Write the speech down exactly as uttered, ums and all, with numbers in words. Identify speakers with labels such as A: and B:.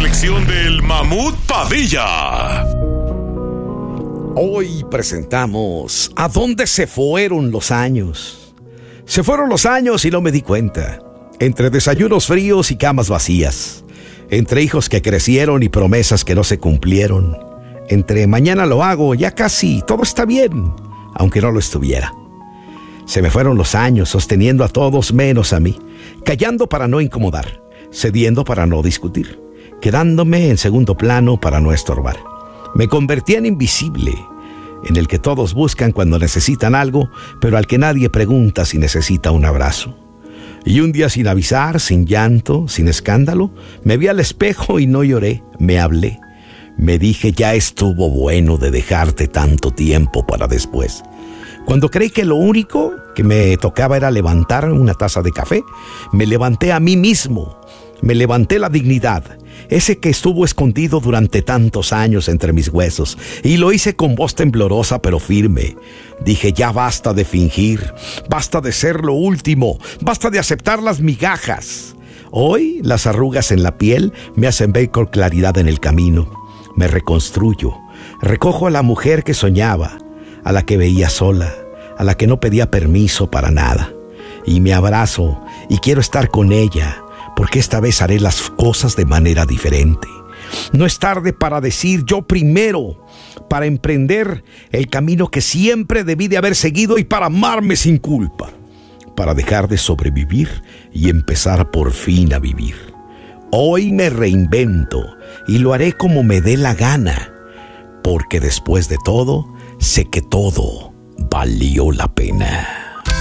A: reflexión del Mamut Padilla.
B: Hoy presentamos ¿A dónde se fueron los años? Se fueron los años y no me di cuenta. Entre desayunos fríos y camas vacías. Entre hijos que crecieron y promesas que no se cumplieron. Entre mañana lo hago, ya casi todo está bien, aunque no lo estuviera. Se me fueron los años sosteniendo a todos menos a mí. Callando para no incomodar. Cediendo para no discutir. Quedándome en segundo plano para no estorbar. Me convertí en invisible, en el que todos buscan cuando necesitan algo, pero al que nadie pregunta si necesita un abrazo. Y un día sin avisar, sin llanto, sin escándalo, me vi al espejo y no lloré, me hablé. Me dije, ya estuvo bueno de dejarte tanto tiempo para después. Cuando creí que lo único que me tocaba era levantar una taza de café, me levanté a mí mismo, me levanté la dignidad, ese que estuvo escondido durante tantos años entre mis huesos, y lo hice con voz temblorosa pero firme. Dije, ya basta de fingir, basta de ser lo último, basta de aceptar las migajas. Hoy las arrugas en la piel me hacen ver con claridad en el camino. Me reconstruyo, recojo a la mujer que soñaba, a la que veía sola, a la que no pedía permiso para nada. Y me abrazo y quiero estar con ella, porque esta vez haré las cosas de manera diferente. No es tarde para decir yo primero, para emprender el camino que siempre debí de haber seguido y para amarme sin culpa, para dejar de sobrevivir y empezar por fin a vivir. Hoy me reinvento y lo haré como me dé la gana, porque después de todo, sé que todo valió la pena.